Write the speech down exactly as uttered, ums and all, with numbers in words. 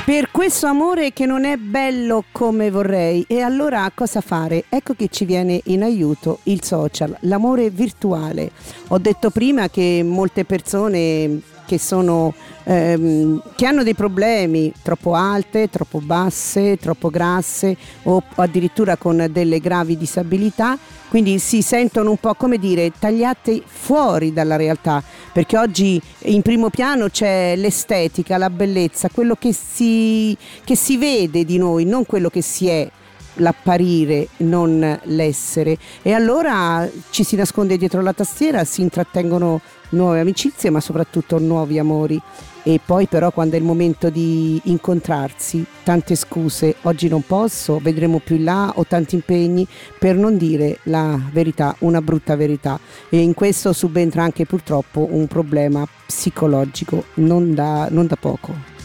Per questo amore che non è bello come vorrei. E allora cosa fare? Ecco che ci viene in aiuto il social, l'amore virtuale. Ho detto prima che molte persone che sono ehm, che hanno dei problemi troppo alte, troppo basse, troppo grasse o addirittura con delle gravi disabilità, quindi si sentono un po', come dire, tagliate fuori dalla realtà, perché oggi in primo piano c'è l'estetica, la bellezza, quello che si, che si vede di noi, non quello che si è, l'apparire, non l'essere. E allora ci si nasconde dietro la tastiera, si intrattengono nuove amicizie, ma soprattutto nuovi amori. E poi però, quando è il momento di incontrarsi, tante scuse: oggi non posso, vedremo più in là, ho tanti impegni, per non dire la verità, una brutta verità. E in questo subentra anche purtroppo un problema psicologico non da, non da poco.